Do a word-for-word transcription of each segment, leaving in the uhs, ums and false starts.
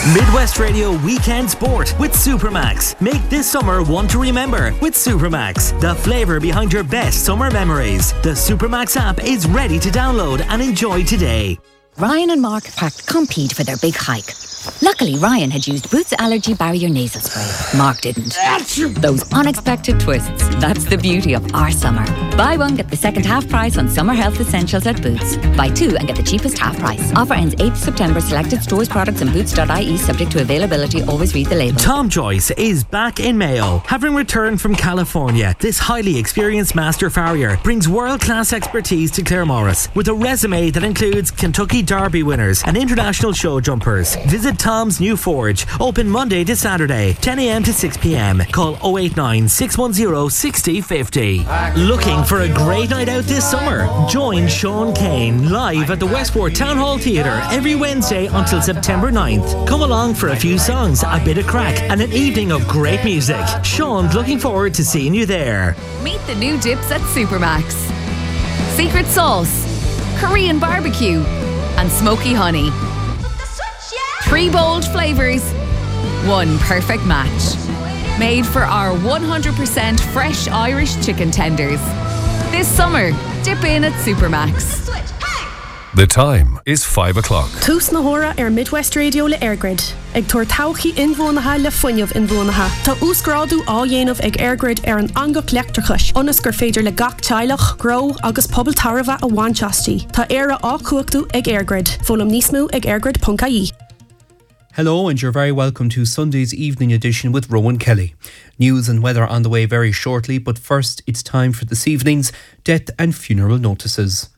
Midwest Radio Weekend Sport with Supermax. Make this summer one to remember with Supermax, the flavour behind your best summer memories. The Supermax app is ready to download and enjoy today. Ryan and Mark packed Compete for their big hike. Luckily, Ryan had used Boots Allergy Barrier Nasal Spray. Mark didn't. Those unexpected twists. That's the beauty of our summer. Buy one, get the second half price on summer health essentials at Boots. Buy two and get the cheapest half price. Offer ends eighth September. Selected stores, products and boots dot I E subject to availability. Always read the label. Tom Joyce is back in Mayo. Having returned from California, this highly experienced master farrier brings world-class expertise to Claremorris with a resume that includes Kentucky Derby winners and international show jumpers. Visit Tom's New Forge, open Monday to Saturday, ten a m to six p m. Call oh eight nine, six one zero, six oh five oh. Looking for a great night out this summer? Join Sean Kane live at the Westport Town Hall Theatre every Wednesday until September ninth. Come along for a few songs, a bit of crack and an evening of great music. Sean's looking forward to seeing you there. Meet the new dips at Supermax. Secret sauce, Korean barbecue and smoky honey. Three bold flavours, one perfect match. Made for our one hundred percent fresh Irish chicken tenders. This summer, dip in at Supermax. The time is five o'clock. Tús na hora ar Midwest Radio le Airgrid. Ag tuair tauchaí inmhónatha le fuinneamh inmhónatha. Tá úsgrádu á dhéanamh ag Airgrid ar an angach leachtarchais. Onas gur féidir le gach teilech, gro agus pobl tarva a bhainteastí. Tá éire á cuachtaú ag Airgrid. Fólam níos mó ag airgrid dot I E. Hello and you're very welcome to Sunday's evening edition with Rowan Kelly. News and weather on the way very shortly, but first it's time for this evening's death and funeral notices.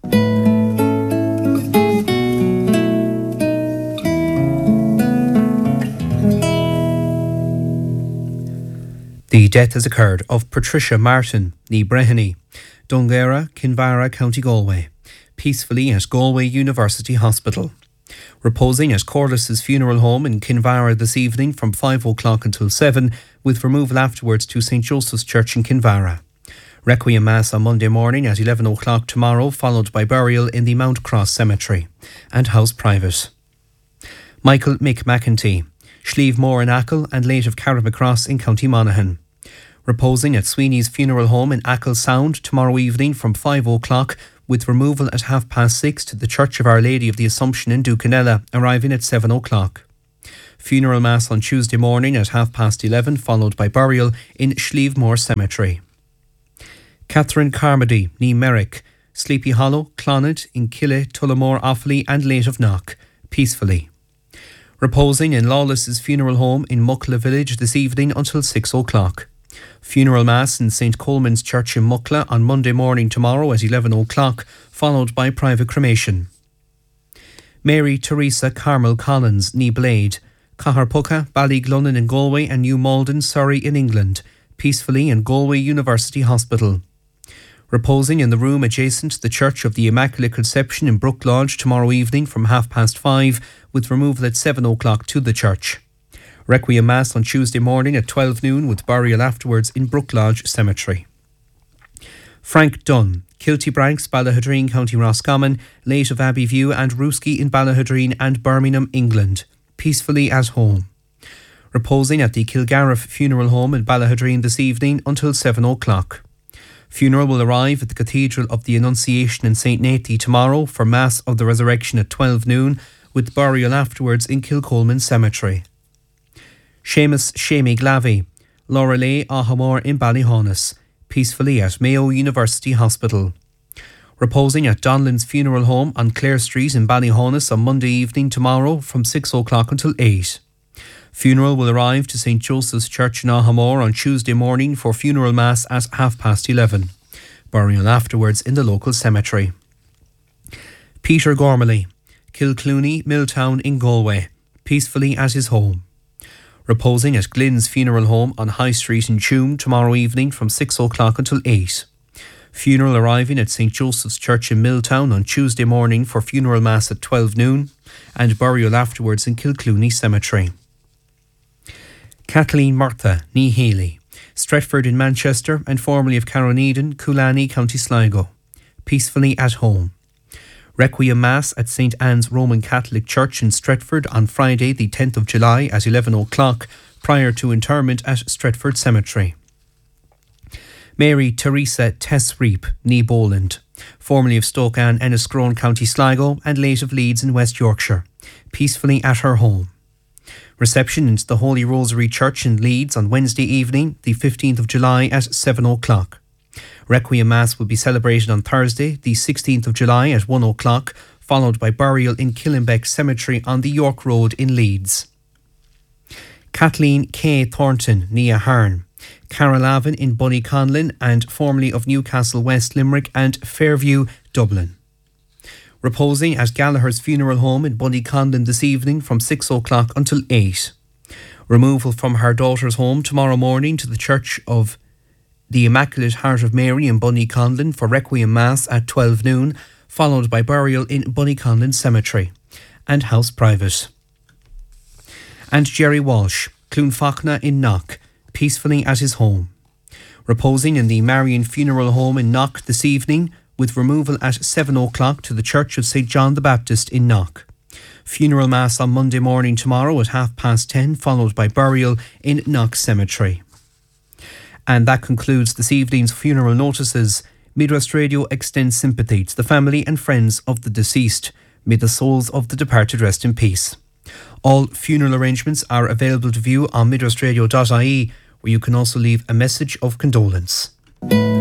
The death has occurred of Patricia Martin, ní Breheny, Dungera, Kinvara, County Galway, peacefully at Galway University Hospital. Reposing at Corliss's funeral home in Kinvara this evening from five o'clock until seven, with removal afterwards to Saint Joseph's Church in Kinvara. Requiem Mass on Monday morning at eleven o'clock tomorrow, followed by burial in the Mount Cross Cemetery and house private. Michael Mick McEntee, Schlievemore in Achill and late of Carrickmacross in County Monaghan. Reposing at Sweeney's funeral home in Achill Sound tomorrow evening from five o'clock, with removal at half past six to the Church of Our Lady of the Assumption in Ducanella, arriving at seven o'clock. Funeral Mass on Tuesday morning at half past eleven, followed by burial in Schlievemore Cemetery. Catherine Carmody, ní Merrick, Sleepy Hollow, Clonard, in Kille, Tullamore, Offaly and late of Knock, peacefully. Reposing in Lawless's funeral home in Muckla village this evening until six o'clock. Funeral Mass in Saint Coleman's Church in Muckla on Monday morning tomorrow at eleven o'clock, followed by private cremation. Mary Teresa Carmel Collins, ní Blade, Caharpucka, Ballyglunin in Galway and New Malden, Surrey in England, peacefully in Galway University Hospital. Reposing in the room adjacent to the Church of the Immaculate Conception in Brook Lodge tomorrow evening from half past five, with removal at seven o'clock to the church. Requiem Mass on Tuesday morning at twelve noon with burial afterwards in Brook Lodge Cemetery. Frank Dunn, Kiltybranks, Ballahadreen, County Roscommon, late of Abbeyview and Rooski in Ballahadreen and Birmingham, England, peacefully at home. Reposing at the Kilgariff Funeral Home in Ballahadreen this evening until seven o'clock. Funeral will arrive at the Cathedral of the Annunciation in Saint Nathy tomorrow for Mass of the Resurrection at twelve noon, with burial afterwards in Kilcolman Cemetery. Seamus Shamey Glavey, Lorelei Ahamore in Ballyhaunis, peacefully at Mayo University Hospital. Reposing at Donlan's Funeral Home on Clare Street in Ballyhaunis on Monday evening tomorrow from six o'clock until eight. Funeral will arrive to Saint Joseph's Church in Ahamore on Tuesday morning for funeral mass at half past eleven. Burial afterwards in the local cemetery. Peter Gormley, Kilclooney, Milltown in Galway, peacefully at his home. Reposing at Glynn's Funeral Home on High Street in Tuam tomorrow evening from six o'clock until eight. Funeral arriving at Saint Joseph's Church in Milltown on Tuesday morning for funeral mass at twelve noon and burial afterwards in Kilclooney Cemetery. Kathleen Murtha, ní Healy, Stretford in Manchester and formerly of Carroneedon, Coolani, County Sligo, peacefully at home. Requiem Mass at Saint Anne's Roman Catholic Church in Stretford on Friday the tenth of July at eleven o'clock prior to interment at Stretford Cemetery. Mary Teresa Tessreep, ní Boland, formerly of Stoke-Ann, Enniscrone, County Sligo, and late of Leeds in West Yorkshire, peacefully at her home. Reception into the Holy Rosary Church in Leeds on Wednesday evening, the fifteenth of July at seven o'clock. Requiem Mass will be celebrated on Thursday, the sixteenth of July at one o'clock, followed by burial in Killenbeck Cemetery on the York Road in Leeds. Kathleen K. Thornton, ní Ahern, Carol Avon in Bunnyconlin and formerly of Newcastle West Limerick and Fairview, Dublin. Reposing at Gallagher's Funeral Home in Bunnyconlin this evening from six o'clock until eight. Removal from her daughter's home tomorrow morning to the Church of the Immaculate Heart of Mary in Bunnyconlin for Requiem Mass at twelve noon, followed by burial in Bunnyconlin Cemetery and house private. And Jerry Walsh, Clonfachna in Knock, peacefully at his home. Reposing in the Marian Funeral Home in Knock this evening, with removal at seven o'clock to the Church of Saint John the Baptist in Knock. Funeral Mass on Monday morning tomorrow at half past ten, followed by burial in Knock Cemetery. And that concludes this evening's funeral notices. Midwest Radio extends sympathy to the family and friends of the deceased. May the souls of the departed rest in peace. All funeral arrangements are available to view on midwestradio dot I E, where you can also leave a message of condolence.